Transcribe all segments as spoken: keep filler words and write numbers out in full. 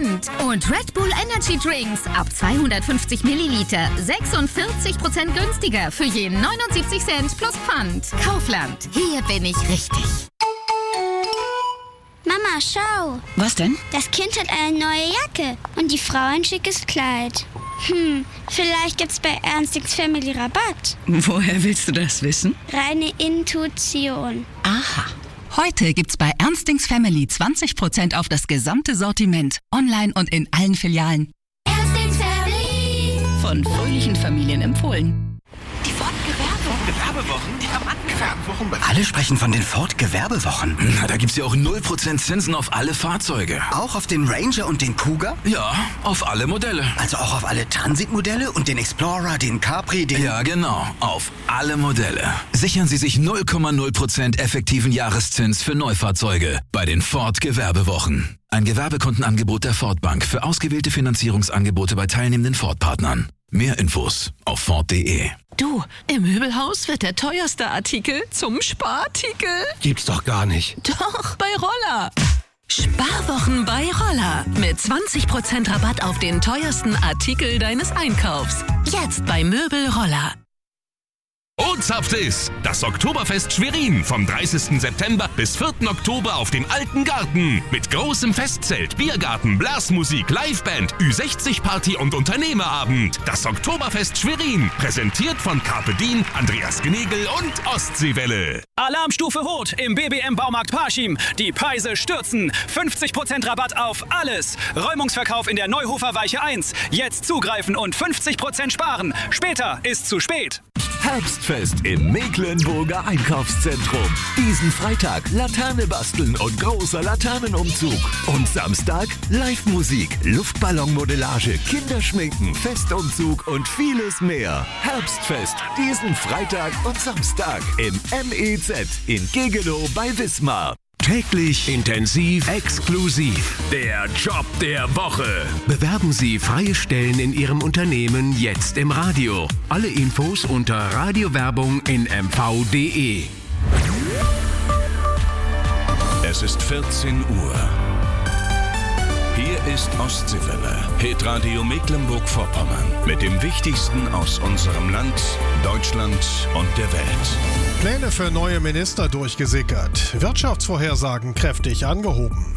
Prozent. Und Red Bull Energy Drinks ab zweihundertfünfzig Milliliter sechsundvierzig Prozent günstiger für je neunundsiebzig Cent plus Pfand. Kaufland, hier bin ich richtig. Mama, schau. Was denn? Das Kind hat eine neue Jacke und die Frau ein schickes Kleid. Hm, vielleicht gibt's bei Ernstings Family Rabatt. Woher willst du das wissen? Reine Intuition. Aha. Heute gibt's bei Ernstings Family zwanzig Prozent auf das gesamte Sortiment. Online und in allen Filialen. Ernstings Family. Von fröhlichen Familien empfohlen. Die Ford-Gewerbewochen? Die haben Gewerbewochen. Alle sprechen von den Ford-Gewerbewochen. Na, da gibt's ja auch null Prozent Zinsen auf alle Fahrzeuge. Auch auf den Ranger und den Kuga? Ja, auf alle Modelle. Also auch auf alle Transit-Modelle und den Explorer, den Capri, den... Ja, genau. Auf alle Modelle. Sichern Sie sich null Komma null Prozent effektiven Jahreszins für Neufahrzeuge bei den Ford-Gewerbewochen. Ein Gewerbekundenangebot der Ford Bank für ausgewählte Finanzierungsangebote bei teilnehmenden Ford-Partnern. Mehr Infos auf Ford punkt de. Du, im Möbelhaus wird der teuerste Artikel zum Sparartikel. Gibt's doch gar nicht. Doch, bei Roller. Sparwochen bei Roller. Mit zwanzig Prozent Rabatt auf den teuersten Artikel deines Einkaufs. Jetzt bei Möbel Roller. Ozapftis, das Oktoberfest Schwerin vom dreißigsten September bis vierten Oktober auf dem Alten Garten. Mit großem Festzelt, Biergarten, Blasmusik, Liveband, Ü sechzig Party und Unternehmerabend. Das Oktoberfest Schwerin, präsentiert von Carpe Diem, Andreas Gnegel und Ostseewelle. Alarmstufe Rot im B B M Baumarkt Parchim. Die Preise stürzen. fünfzig Prozent Rabatt auf alles. Räumungsverkauf in der Neuhofer Weiche eins. Jetzt zugreifen und fünfzig Prozent sparen. Später ist zu spät. Herbstfest im Mecklenburger Einkaufszentrum. Diesen Freitag Laterne basteln und großer Laternenumzug. Und Samstag Live-Musik, Luftballonmodellage, Kinderschminken, Festumzug und vieles mehr. Herbstfest diesen Freitag und Samstag im M E Z in Gegelow bei Wismar. Täglich, intensiv, exklusiv. Der Job der Woche. Bewerben Sie freie Stellen in Ihrem Unternehmen jetzt im Radio. Alle Infos unter Radiowerbung in m v punkt de. Es ist vierzehn Uhr. Hier ist Ostseewelle, Hitradio Mecklenburg-Vorpommern. Mit dem Wichtigsten aus unserem Land, Deutschland und der Welt. Pläne für neue Minister durchgesickert. Wirtschaftsvorhersagen kräftig angehoben.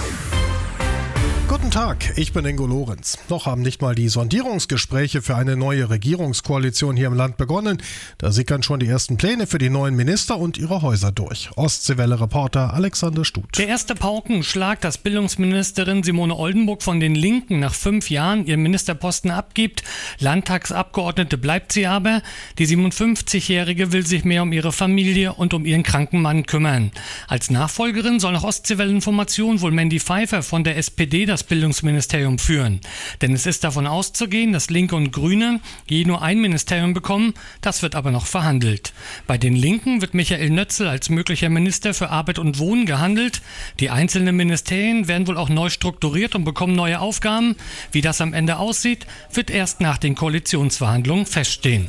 Guten Tag, ich bin Ingo Lorenz. Noch haben nicht mal die Sondierungsgespräche für eine neue Regierungskoalition hier im Land begonnen. Da sickern schon die ersten Pläne für die neuen Minister und ihre Häuser durch. Ostseewelle-Reporter Alexander Stuth. Der erste Paukenschlag, dass Bildungsministerin Simone Oldenburg von den Linken nach fünf Jahren ihren Ministerposten abgibt. Landtagsabgeordnete bleibt sie aber. Die siebenundfünfzigjährige will sich mehr um ihre Familie und um ihren kranken Mann kümmern. Als Nachfolgerin soll nach Ostseewelle-Information wohl Mandy Pfeiffer von der S P D das Bildungsministerium führen. Denn es ist davon auszugehen, dass Linke und Grüne je nur ein Ministerium bekommen. Das wird aber noch verhandelt. Bei den Linken wird Michael Nötzel als möglicher Minister für Arbeit und Wohnen gehandelt. Die einzelnen Ministerien werden wohl auch neu strukturiert und bekommen neue Aufgaben. Wie das am Ende aussieht, wird erst nach den Koalitionsverhandlungen feststehen.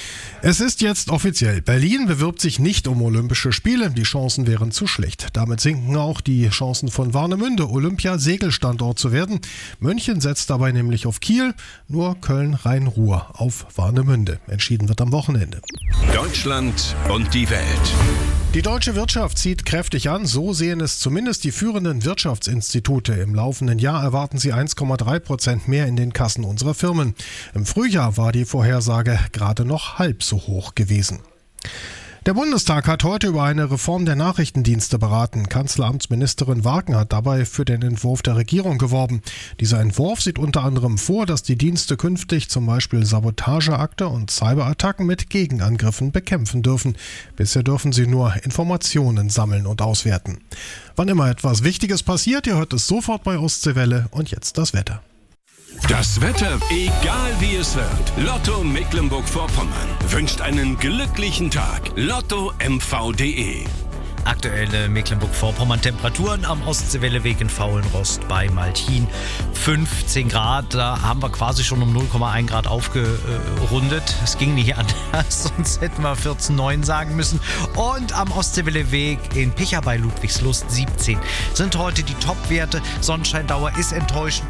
Es ist jetzt offiziell. Berlin bewirbt sich nicht um Olympische Spiele. Die Chancen wären zu schlecht. Damit sinken auch die Chancen von Warnemünde, Olympia-Segelstandort zu werden. München setzt dabei nämlich auf Kiel, nur Köln-Rhein-Ruhr auf Warnemünde. Entschieden wird am Wochenende. Deutschland und die Welt. Die deutsche Wirtschaft zieht kräftig an, so sehen es zumindest die führenden Wirtschaftsinstitute. Im laufenden Jahr erwarten sie eins Komma drei Prozent mehr in den Kassen unserer Firmen. Im Frühjahr war die Vorhersage gerade noch halb so hoch gewesen. Der Bundestag hat heute über eine Reform der Nachrichtendienste beraten. Kanzleramtsministerin Wagen hat dabei für den Entwurf der Regierung geworben. Dieser Entwurf sieht unter anderem vor, dass die Dienste künftig zum Beispiel Sabotageakte und Cyberattacken mit Gegenangriffen bekämpfen dürfen. Bisher dürfen sie nur Informationen sammeln und auswerten. Wann immer etwas Wichtiges passiert, ihr hört es sofort bei Ostseewelle. Und jetzt das Wetter. Das Wetter, egal wie es wird. Lotto Mecklenburg-Vorpommern wünscht einen glücklichen Tag. Lotto M V punkt de. Aktuelle Mecklenburg-Vorpommern-Temperaturen am Ostseewelleweg in Faulenrost bei Malchin. fünfzehn Grad, da haben wir quasi schon um null Komma eins Grad aufgerundet. Es ging nicht anders, sonst hätten wir vierzehn Komma neun sagen müssen. Und am Ostseewelleweg in Picha bei Ludwigslust siebzehn sind heute die Topwerte. Sonnenscheindauer ist enttäuschend.